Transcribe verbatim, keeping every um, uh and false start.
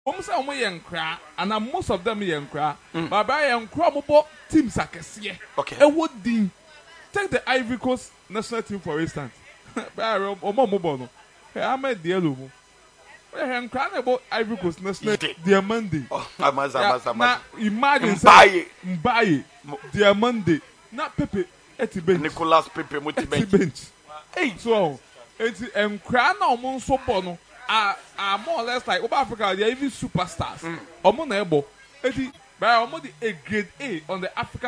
Omo say omo yenkra and most of them yenkra. But by yenkra mo bo teams akese. Okay. E would din. Take the Ivory Coast national team for instance. By omo mo bo no. Hey, Ahmed Diallo mo. We yenkra na bo Ivory Coast national their Monday. Oh, amaza amaza Na amaza. imagine Mbaye. Mbaye their Monday. Na Pepe eti bench. Nicolas Pepe muti Eti bench. bench. Hey. So, eti enkra na omo nso bo no. Are, are more or less like over Africa, they are even superstars. Omo na ebo. Eti, by omo the a grade A on the African